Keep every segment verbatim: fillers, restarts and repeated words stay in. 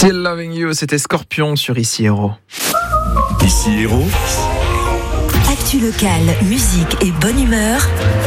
Still Loving You, c'était Scorpion sur Ici Héros. Ici Héros. Actu locale, musique et bonne humeur.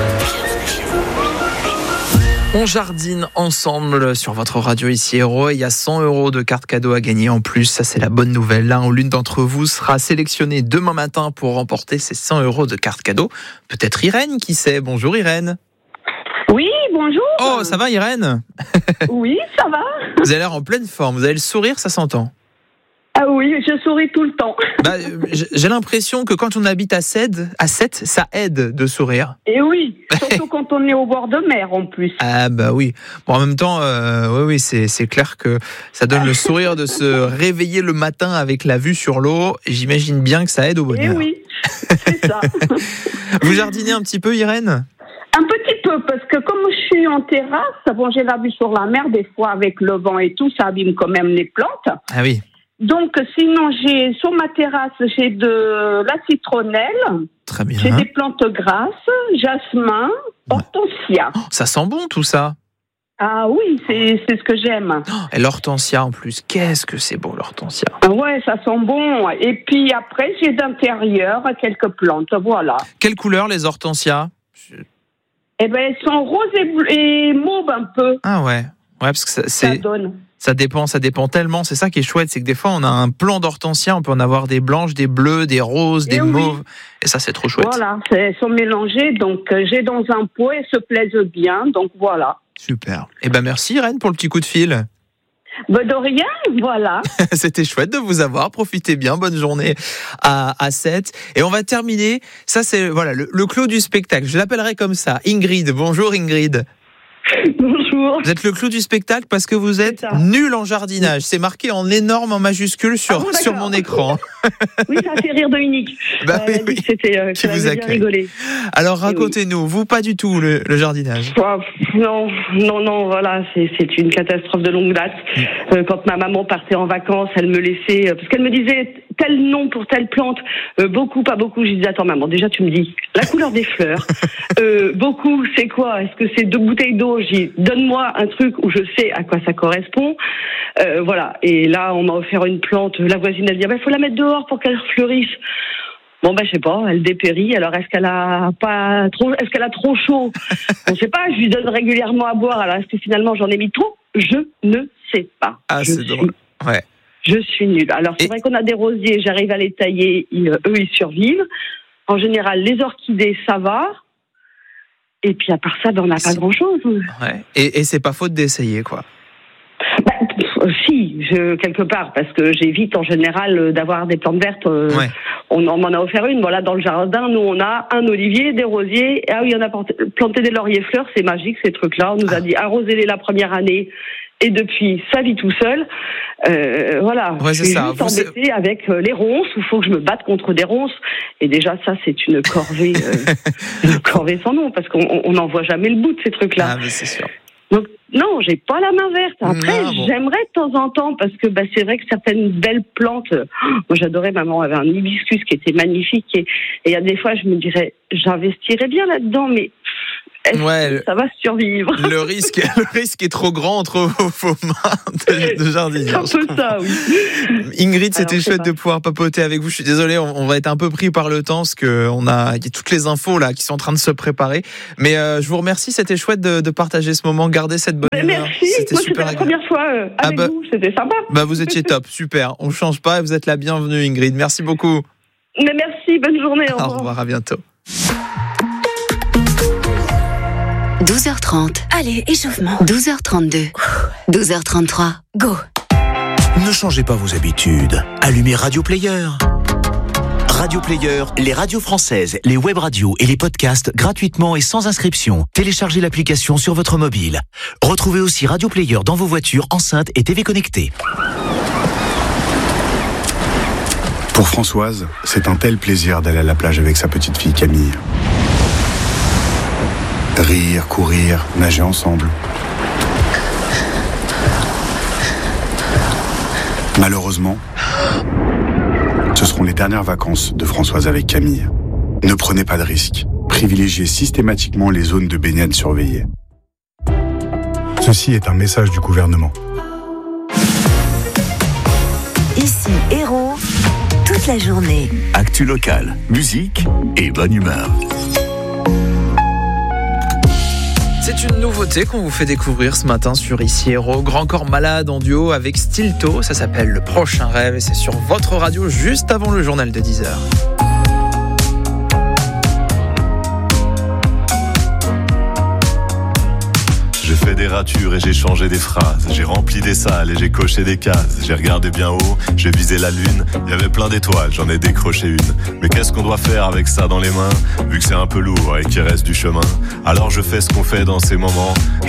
On jardine ensemble sur votre radio Ici Héros. Il y a cent euros de cartes cadeaux à gagner en plus. Ça, c'est la bonne nouvelle. L'un ou l'une d'entre vous sera sélectionné demain matin pour remporter ces cent euros de cartes cadeaux. Peut-être Irène, qui sait. Bonjour Irène. Oui, bonjour. Oh, ça va Irène? Oui, ça va. Vous avez l'air en pleine forme. Vous avez le sourire, ça s'entend. Ah oui, je souris tout le temps. Bah, j'ai l'impression que quand on habite à Sète, à Sète, ça aide de sourire. Et oui, surtout quand on est au bord de mer en plus. Ah bah oui. Bon, en même temps, euh, oui, oui, c'est, c'est clair que ça donne le sourire de se réveiller le matin avec la vue sur l'eau. J'imagine bien que ça aide au bonheur. Et oui, c'est ça. Vous jardinez un petit peu, Irène ? Un petit peu, parce que comme je suis en terrasse, bon, j'ai la vue sur la mer, des fois avec le vent et tout, ça abîme quand même les plantes. Ah oui. Donc, sinon, j'ai sur ma terrasse, j'ai de la citronnelle. Très bien. J'ai des plantes grasses, jasmin, hortensia. Oh, ça sent bon tout ça. Ah oui, c'est, c'est ce que j'aime. Et l'hortensia en plus, qu'est-ce que c'est beau l'hortensia. Ouais, ça sent bon. Et puis après, j'ai d'intérieur quelques plantes, voilà. Quelle couleur les hortensias ? Eh ben, elles sont roses et, bleu, et mauve un peu. Ah ouais, ouais parce que ça, c'est... Ça donne. Ça dépend, ça dépend tellement. C'est ça qui est chouette, c'est que des fois on a un plan d'hortensia, on peut en avoir des blanches, des bleues, des roses, des et oui. mauves, et ça c'est trop chouette. Voilà, elles sont mélangées, donc euh, j'ai dans un pot, elles se plaisent bien, donc voilà. Super. Eh ben merci Irène pour le petit coup de fil. Ben de rien, voilà. C'était chouette de vous avoir. Profitez bien. Bonne journée à, à Sète. Et on va terminer. Ça c'est voilà le, le clou du spectacle. Je l'appellerai comme ça. Ingrid. Bonjour Ingrid. Bonjour. Vous êtes le clou du spectacle parce que vous êtes nul en jardinage. C'est marqué en énorme, en majuscule sur, ah bon, sur mon écran. Oui, ça fait rire Dominique. Bah euh, oui, oui. C'était, euh, Qui ça vous avait bien rigolé. Alors racontez-nous, oui. Vous pas du tout le, le jardinage. Oh, non, non, non, voilà, c'est, c'est une catastrophe de longue date. Euh, quand ma maman partait en vacances, elle me laissait, euh, parce qu'elle me disait tel nom pour telle plante, euh, beaucoup, pas beaucoup. Je disais attends maman, déjà tu me dis la couleur des fleurs, euh, beaucoup, c'est quoi ? Est-ce que c'est deux bouteilles d'eau ? J'ai dit donne-moi un truc où je sais à quoi ça correspond. Euh, voilà. Et là, on m'a offert une plante. La voisine elle dit il faut la mettre dehors pour qu'elle fleurisse. Bon ben je sais pas, elle dépérit. Alors est-ce qu'elle a pas trop, est-ce qu'elle a trop chaud ? On sait pas. Je lui donne régulièrement à boire. Alors est-ce que finalement j'en ai mis trop ? Je ne sais pas. Ah je c'est suis, drôle. Ouais. Je suis nulle. Alors c'est Et... vrai qu'on a des rosiers. J'arrive à les tailler. Ils, eux ils survivent. En général, les orchidées ça va. Et puis à part ça, ben, on n'a pas grand-chose. Ouais. Et, et c'est pas faute d'essayer quoi. Bah, si, je, quelque part, parce que j'évite en général d'avoir des plantes vertes. Euh, ouais. On, on m'en a offert une. Voilà, dans le jardin, nous on a un olivier, des rosiers. Ah oui, on a planté des lauriers fleurs, c'est magique ces trucs-là. On nous ah. a dit arrosez-les la première année. Et depuis, ça vit tout seul. Euh, voilà, ouais, je suis ça. juste embêtée avec les ronces, où il faut que je me batte contre des ronces. Et déjà, ça, c'est une corvée, euh, une corvée sans nom, parce qu'on n'en voit jamais le bout de ces trucs-là. Ah, mais c'est sûr. Donc, non, j'ai pas la main verte. Après, non, bon. J'aimerais de temps en temps, parce que bah, c'est vrai que certaines belles plantes, euh, moi j'adorais, maman avait un hibiscus qui était magnifique, et il y a des fois, je me dirais, j'investirais bien là-dedans, mais... Est-ce ouais, que ça va survivre ? Le risque, le risque est trop grand entre vos, vos mains de, de jardinière. C'est un peu ça, oui. Ingrid, c'était Alors, chouette pas. de pouvoir papoter avec vous. Je suis désolé, on, on va être un peu pris par le temps parce que on a, il y a toutes les infos là qui sont en train de se préparer. Mais euh, je vous remercie, c'était chouette de, de partager ce moment, garder cette bonne humeur. Merci. C'était Moi, super c'était la première fois euh, avec ah bah, vous, c'était sympa. Bah vous étiez top, super. On change pas et vous êtes la bienvenue, Ingrid. Merci beaucoup. Mais merci, bonne journée. Au revoir. Au revoir, à bientôt. douze heures trente. Allez, échauffement. douze heures trente-deux. douze heures trente-trois. Go. Ne changez pas vos habitudes. Allumez Radio Player. Radio Player, les radios françaises, les web radios et les podcasts gratuitement et sans inscription. Téléchargez l'application sur votre mobile. Retrouvez aussi Radio Player dans vos voitures, enceintes et T V connectées. Pour Françoise, c'est un tel plaisir d'aller à la plage avec sa petite fille Camille. Rire, courir, nager ensemble. Malheureusement, ce seront les dernières vacances de Françoise avec Camille. Ne prenez pas de risques. Privilégiez systématiquement les zones de baignade surveillées. Ceci est un message du gouvernement. Ici Héros, toute la journée. Actu locale, musique et bonne humeur. C'est une nouveauté qu'on vous fait découvrir ce matin sur Ici Héros. Grand Corps Malade en duo avec Stilto. Ça s'appelle Le Prochain Rêve et c'est sur votre radio juste avant le journal de dix heures. J'ai fait des ratures et j'ai changé des phrases. J'ai rempli des salles et j'ai coché des cases. J'ai regardé bien haut, j'ai visé la lune. Il y avait plein d'étoiles, j'en ai décroché une. Mais qu'est-ce qu'on doit faire avec ça dans les mains, vu que c'est un peu lourd et qu'il reste du chemin? Alors je fais ce qu'on fait dans ces moments.